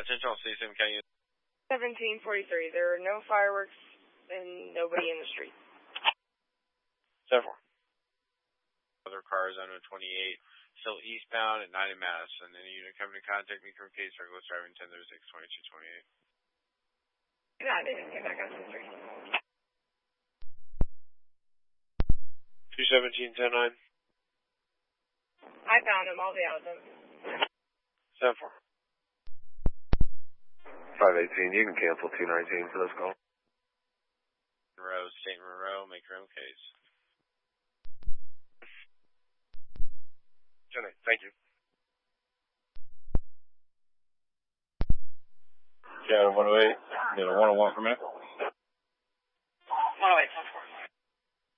Attention all City Sim County. 1743. There are no fireworks and nobody in the street. 7-4. Other cars on 28, still eastbound at 9 in Madison. Any unit coming to contact me from case reckless driving 1036 2228. No, I didn't get back on the street. 217-10-9. I found them. I'll be out of them. 7-4. 518, you can cancel 219 for this call. Monroe, State Monroe, make your own case. 10-8, thank you. Yeah, 108, 101 per minute.